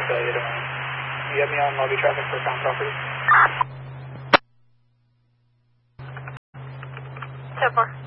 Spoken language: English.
Cellular Domain. You have me on lobby traffic for Crown Property. 10-4.